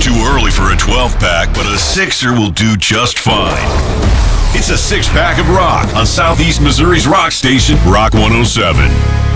Too early for a 12-pack, but a sixer will do just fine. It's a six-pack of rock on Southeast Missouri's rock station, Rock 107.